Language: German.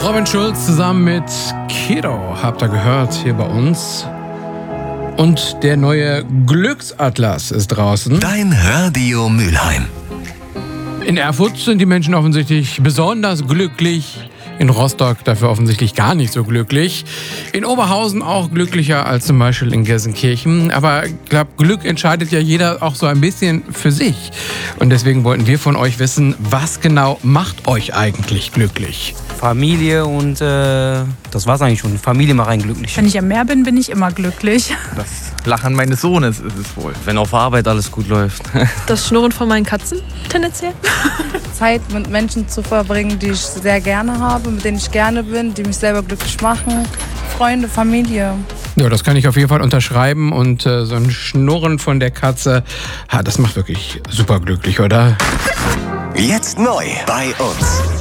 Robin Schulz zusammen mit Kedo habt ihr gehört hier bei uns. Und der neue Glücksatlas ist draußen. Dein Radio Mülheim. In Erfurt sind die Menschen offensichtlich besonders glücklich. In Rostock dafür offensichtlich gar nicht so glücklich. In Oberhausen auch glücklicher als zum Beispiel in Gelsenkirchen. Aber ich glaube, Glück entscheidet ja jeder auch so ein bisschen für sich. Und deswegen wollten wir von euch wissen, was genau macht euch eigentlich glücklich? Familie und das war's eigentlich schon. Familie macht einen glücklich. Wenn ich am Meer bin, bin ich immer glücklich. Das Lachen meines Sohnes ist es wohl. Wenn auf Arbeit alles gut läuft. Das Schnurren von meinen Katzen tendenziell. Zeit mit Menschen zu verbringen, die ich sehr gerne habe, mit denen ich gerne bin, die mich selber glücklich machen. Freunde, Familie. Ja, das kann ich auf jeden Fall unterschreiben. Und so ein Schnurren von der Katze, das macht wirklich super glücklich, oder? Jetzt neu bei uns.